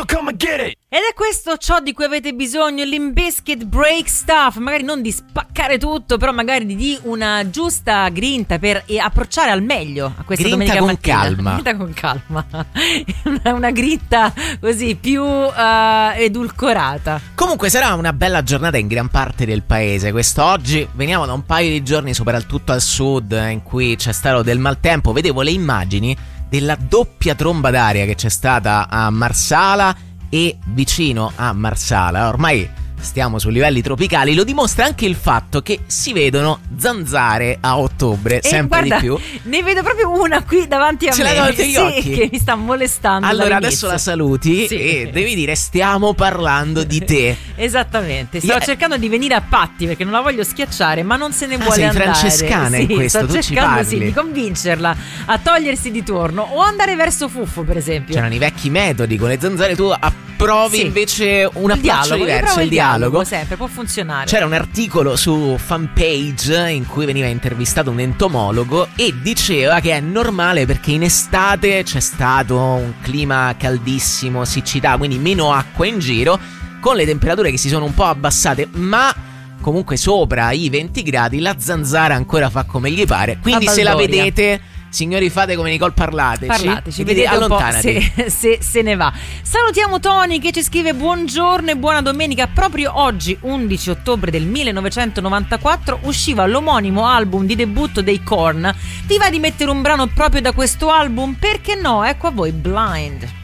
so come and get it. Ed è questo ciò di cui avete bisogno, Limp Bizkit Break Stuff. Magari non di spaccare tutto, però magari di una giusta grinta per approcciare al meglio a questa grinta domenica con mattina. calma. Grinta con calma. una grinta così più edulcorata. Comunque sarà una bella giornata in gran parte del paese quest'oggi. Veniamo da un paio di giorni soprattutto al sud in cui c'è stato del maltempo. Vedevo le immagini della doppia tromba d'aria che c'è stata a Marsala e vicino a Marsala. Ormai stiamo su livelli tropicali, lo dimostra anche il fatto che si vedono zanzare a ottobre, sempre guarda, di più. Ne vedo proprio una qui davanti a Ce me. l'hai davanti agli occhi? Che mi sta molestando. Allora dall'inizio. adesso la saluti Sì. e devi dire stiamo parlando di te. Esattamente, stavo cercando di venire a patti perché non la voglio schiacciare, ma non se ne vuole sei andare. francescana in questo, sto tu ci cercando parli. di convincerla a togliersi di torno o andare verso Fuffo, per esempio. C'erano i vecchi metodi con le zanzare, tu approvi invece un approccio diverso, il dialogo. Sempre può funzionare. C'era un articolo su Fanpage in cui veniva intervistato un entomologo e diceva che è normale perché in estate c'è stato un clima caldissimo, siccità, quindi meno acqua in giro, con le temperature che si sono un po' abbassate, ma comunque sopra i 20 gradi la zanzara ancora fa come gli pare. Quindi se la vedete, signori, fate come Nicole, parlateci, vedete allontanati. un po' se ne va. Salutiamo Tony che ci scrive: buongiorno e buona domenica. Proprio oggi, 11 ottobre del 1994, usciva l'omonimo album di debutto dei Korn. Vi va di mettere un brano proprio da questo album? Perché no? Ecco a voi Blind.